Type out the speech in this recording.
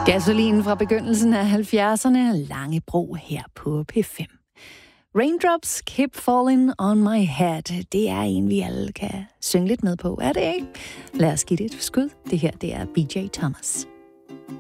Gasolin fra begyndelsen af 70'erne, Langebro her på P5. Raindrops keep falling on my head. Det er en, vi alle kan synge lidt med på. Er det ikke? Lad os give det et skud. Det her, det er BJ Thomas.